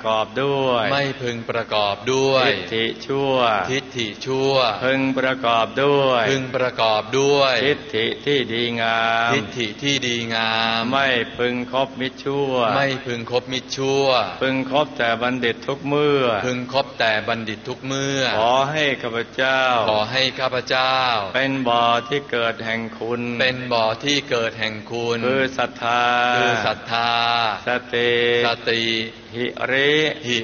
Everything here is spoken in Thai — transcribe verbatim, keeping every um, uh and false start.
กอบด้วยไม่พึงประกอบด้วยทิฏฐิชั่วทิฏฐิชั่วพึงประกอบด้วยพึงประกอบด้วยทิฏฐิที่ดีงามทิฏฐิที่ดีงามไม่พึงคบมิตรชั่วไม่พึงคบมิตรชั่วพึงคบแต่บัณฑิตทุกเมื่อพึงคบแต่บัณฑิตทุกเมื่อขอให้ข้าพเจ้าขอให้ข้าพเจ้าเป็นบ่อที่เกิดแห่งคุณเป็นบ่อที่เกิดแห่งคุณคือศรัทธาคือศรัทธาสติสติหิริหิ